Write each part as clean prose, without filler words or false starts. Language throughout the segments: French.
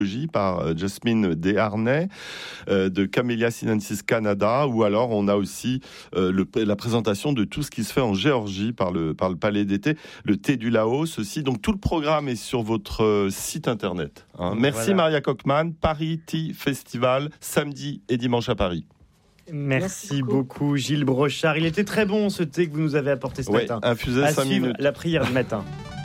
par Jasmine Desharnais de Camellia Sinensis Canada, ou alors on a aussi la présentation de tout ce qui se fait en Géorgie par le Palais d'été, le thé du Laos aussi. Donc tout le programme est sur votre site internet. Merci voilà. Maria Kochmann, Paris Tea Festival, samedi et dimanche à Paris. Merci beaucoup Gilles Brochard. Il était très bon ce thé que vous nous avez apporté ce matin. Infusé 5 minutes. La prière du matin.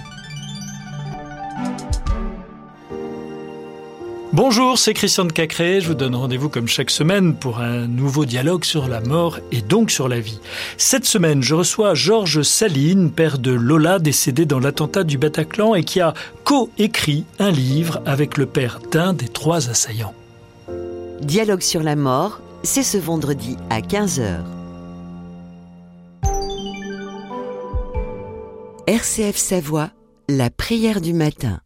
Bonjour, c'est Christian de Cacré. Je vous donne rendez-vous comme chaque semaine pour un nouveau dialogue sur la mort et donc sur la vie. Cette semaine, je reçois Georges Saline, père de Lola, décédé dans l'attentat du Bataclan et qui a co-écrit un livre avec le père d'un des 3 assaillants. Dialogue sur la mort, c'est ce vendredi à 15h. RCF Savoie, la prière du matin.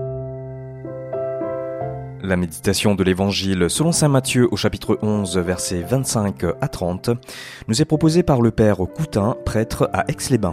La méditation de l'Évangile selon saint Matthieu au chapitre 11, versets 25 à 30, nous est proposée par le père Coutin, prêtre à Aix-les-Bains.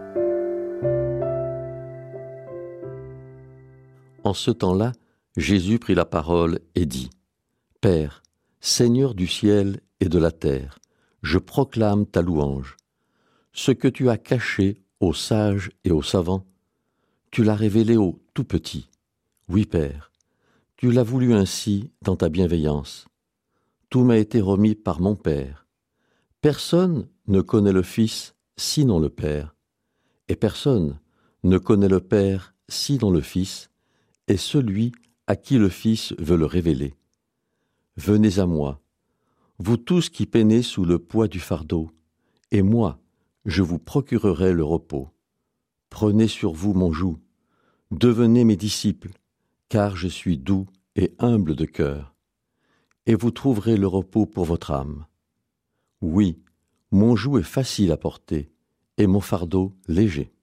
En ce temps-là, Jésus prit la parole et dit : « Père, Seigneur du ciel et de la terre, je proclame ta louange. Ce que tu as caché aux sages et aux savants, tu l'as révélé aux tout-petits. Oui, Père. Tu l'as voulu ainsi dans ta bienveillance. Tout m'a été remis par mon Père. Personne ne connaît le Fils sinon le Père, et personne ne connaît le Père sinon le Fils, et celui à qui le Fils veut le révéler. Venez à moi, vous tous qui peinez sous le poids du fardeau, et moi, je vous procurerai le repos. Prenez sur vous mon joug, devenez mes disciples, car je suis doux et humble de cœur, et vous trouverez le repos pour votre âme. Oui, mon joug est facile à porter, et mon fardeau léger.